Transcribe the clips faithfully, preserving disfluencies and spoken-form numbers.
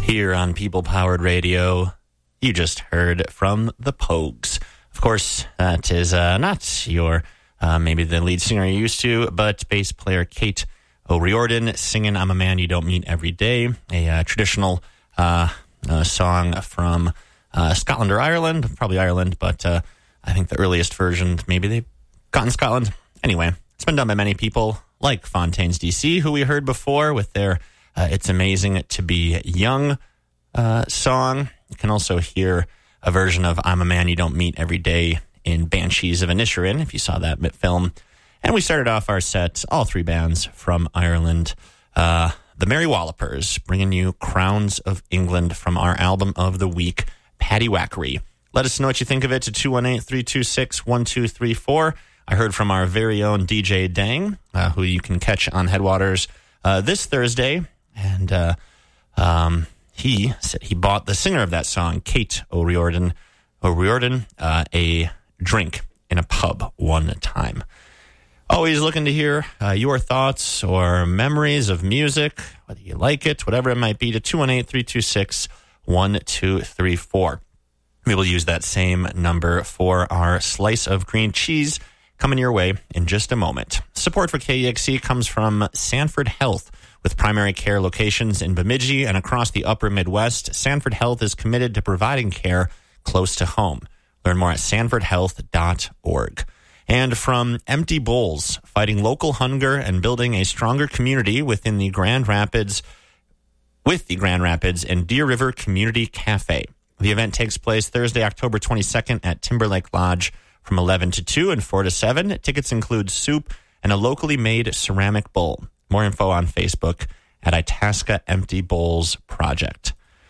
Here on People Powered Radio, you just heard from the Pogues. Of course, that is uh, not your, uh, maybe the lead singer you're used to, but bass player Kate O'Riordan singing I'm a Man You Don't Meet Every Day, a uh, traditional uh, uh, song from uh, Scotland or Ireland, probably Ireland, but uh, I think the earliest version, maybe they got in Scotland. Anyway, it's been done by many people, like Fontaines D C, who we heard before with their Uh, It's Amazing to Be Young uh, song. You can also hear a version of I'm a Man You Don't Meet Every Day in Banshees of Inisherin, if you saw that film. And we started off our set, all three bands from Ireland, uh, the Merry Wallopers, bringing you Crowns of England from our album of the week, Paddywhackery. Let us know what you think of it to two one eight, three two six, one two three four. I heard from our very own D J Dang, uh, who you can catch on Headwaters uh, this Thursday. And uh, um, he said he bought the singer of that song, Kate O'Riordan, O'Riordan uh, a drink in a pub one time. Always looking to hear uh, your thoughts or memories of music, whether you like it, whatever it might be, to two one eight, three two six, one two three four. We will use that same number for our slice of green cheese coming your way in just a moment. Support for K E X C comes from Sanford Health. With primary care locations in Bemidji and across the upper Midwest, Sanford Health is committed to providing care close to home. Learn more at sanford health dot org. And from Empty Bowls, fighting local hunger and building a stronger community within the Grand Rapids, with the Grand Rapids and Deer River Community Cafe. The event takes place Thursday, October twenty-second at Timberlake Lodge from eleven to two and four to seven. Tickets include soup and a locally made ceramic bowl. More info on Facebook at Itasca Empty Bowls Project.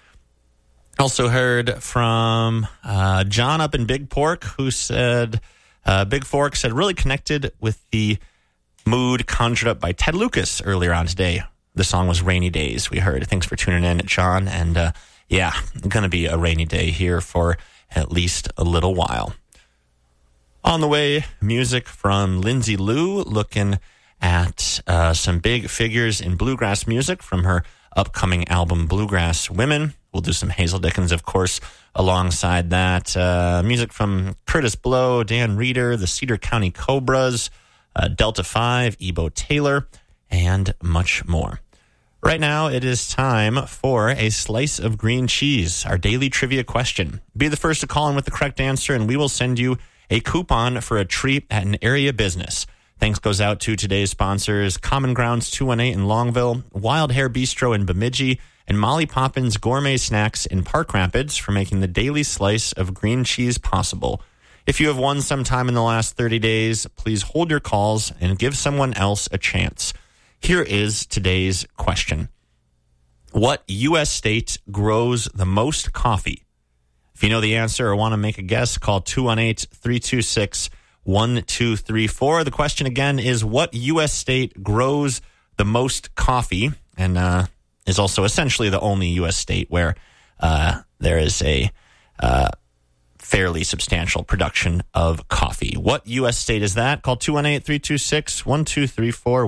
Also heard from uh, John up in Big Pork, who said, uh, Big Fork said, really connected with the mood conjured up by Ted Lucas earlier on today. The song was Rainy Days, we heard. Thanks for tuning in, John. And uh, yeah, going to be a rainy day here for at least a little while. On the way, music from Lindsay Lou, looking at uh, some big figures in bluegrass music from her upcoming album, Bluegrass Women. We'll do some Hazel Dickens, of course, alongside that. Uh, music from Curtis Blow, Dan Reeder, the Cedar County Cobras, uh, Delta five, Ebo Taylor, and much more. Right now, it is time for a slice of green cheese, our daily trivia question. Be the first to call in with the correct answer, and we will send you a coupon for a treat at an area business. Thanks goes out to today's sponsors, Common Grounds two one eight in Longville, Wild Hair Bistro in Bemidji, and Molly Poppins Gourmet Snacks in Park Rapids for making the daily slice of green cheese possible. If you have won sometime in the last thirty days, please hold your calls and give someone else a chance. Here is today's question. What U S state grows the most coffee? If you know the answer or want to make a guess, call two one eight, three two six, one two three four. The question again is, what U S state grows the most coffee, and uh, is also essentially the only U S state where uh, there is a uh, fairly substantial production of coffee. What U S state is that? Call two one eight, three two six, one two three four.